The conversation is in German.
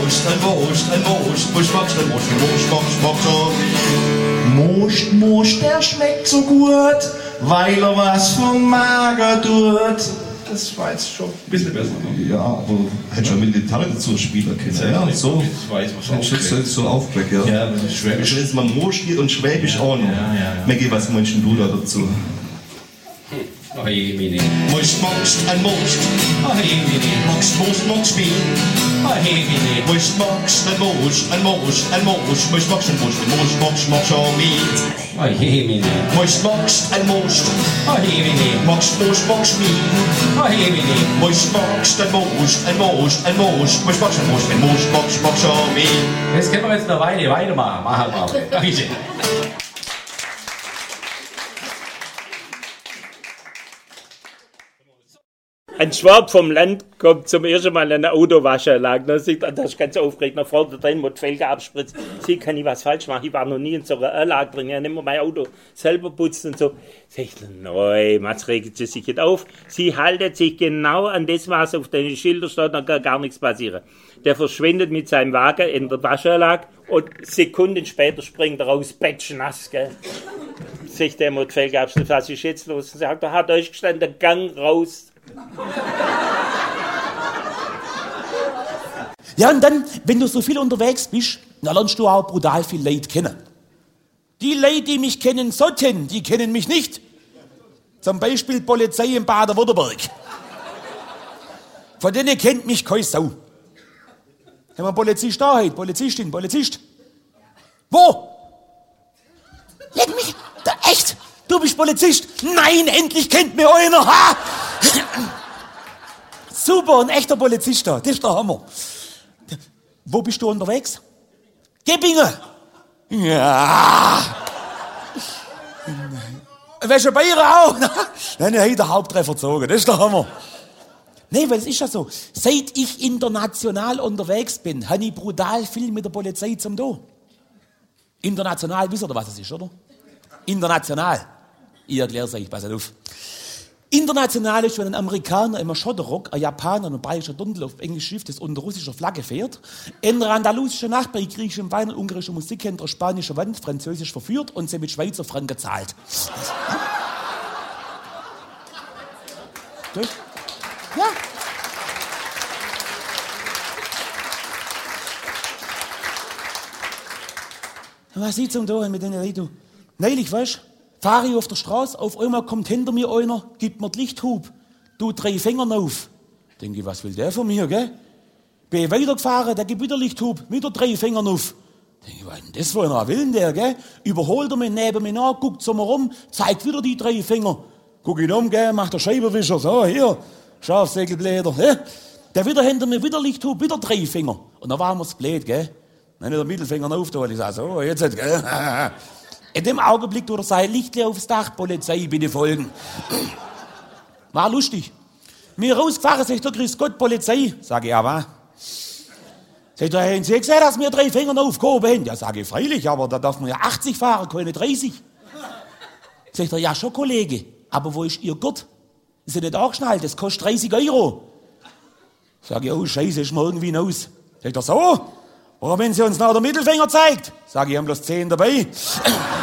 Most, der schmeckt so gut, weil er was vom Mager tut. Das war jetzt schon ein bisschen besser. Ne? Ja, aber hätte schon mit Gitarre dazu spielen können. Ja, so. Das weiß man schon. Das ist so aufgeweckt, ja. Ja, das ist Schwäbisch. Ist man Most geht und Schwäbisch auch noch. Ja. Maggie, was meinst du da dazu? Oh je, Mini. Most, ein Most. Oh je, Mini. Most, Mini. Oh je, Mini. Most, ein Most, ein Most, ein Most. Most, ein Most, oh Mini. Oh je, Mini. Most, ein Most. Oh je, Mini. Most, Mini. Oh je, Mini. Most, ein Most, ein Most, ein Most. Most, ein Most, oh Mini. Das können wir jetzt noch weitermachen. Machen wir. Bitte. Ein Schwab vom Land kommt zum ersten Mal an der Autowaschanlage. Da ist ganz aufgeregt. Nach vorne drin, wo die Felge abspritzt. Sie kann ich was falsch machen. Ich war noch nie in so einer Anlage drin. Ich habe immer mein Auto selber putzt und so. Sag ich, nein, Mats regt sie sich nicht auf. Sie haltet sich genau an das, was auf den Schildern steht, dann kann gar nichts passieren. Der verschwindet mit seinem Wagen in der Waschanlage und Sekunden später springt er raus, batschnass, gell. Sagt der immer, die Felge abschnitt, was ist jetzt los? Und sagt, da hat euch gestanden, der Gang raus. Ja, und dann, wenn du so viel unterwegs bist, dann lernst du auch brutal viel Leute kennen. Die Leute, die mich kennen sollten, die kennen mich nicht. Zum Beispiel die Polizei in Baden-Württemberg. Von denen kennt mich keine Sau. Haben wir einen Polizist da heute? Polizistin, Polizist? Wo? Leck mich, da, echt? Du bist Polizist? Nein, endlich kennt mich einer, ha? Super, ein echter Polizist da, das ist der Hammer. Wo bist du unterwegs? Gebingen. Ja. Wärst du bei ihr auch? Nein, ich habe den Haupttreffer gezogen, das ist der Hammer. Nee, weil es ist ja so, seit ich international unterwegs bin, habe ich brutal viel mit der Polizei zum tun. International, wisst ihr, was es ist, oder? International. Ich erkläre es euch, passt auf. International ist, wenn ein Amerikaner im Schotterrock, ein Japaner und ein bayerischer Dirndl auf Englisch Schrift ist unter russischer Flagge fährt, in der andalusischen Nacht bei griechischem Wein und ungarischer Musik hinter spanischer Wand französisch verführt und sie mit Schweizer Franken zahlt. Ja. Was sieht's um da mit den Leuten? Neulich, weißt du? Fahre ich auf der Straße, auf einmal kommt hinter mir einer, gibt mir die Lichthub, tut 3 Finger auf. Denke ich, was will der von mir, gell? Bin weitergefahren, der gibt wieder Lichthub, wieder 3 Finger auf. Denke ich, was denn das für einer, will denn der, gell? Überholt er mich neben mir nach, guckt so mal rum, zeigt wieder die 3 Finger. Guck ihn um, gell, macht der Scheibenwischer, so, hier, Schafsägelbläder, gell? Der wieder hinter mir, wieder Lichthub, wieder 3 Finger. Und dann waren wir's blöd, gell? Dann hat der Mittelfinger aufgeholt, ich sag so, jetzt, gell? In dem Augenblick tut er sein Lichtlein aufs Dach, Polizei, bitte folgen. War lustig. Mir rausgefahren, sagt er, grüß Gott, Polizei. Sag ich, ja, was? Sagt er, haben Sie gesehen, dass wir 3 Finger aufgehoben haben? Ja, sage ich, freilich, aber da darf man ja 80 fahren, keine 30. Sagt er, ja schon, Kollege, aber wo ist Ihr Gurt? Ist ja nicht angeschnallt, das kostet 30 €. Sag ich, oh, Scheiße, ist mir irgendwie aus. Sagt er, so? Oder wenn sie uns noch den Mittelfinger zeigt? Sag ich, haben bloß 10 dabei.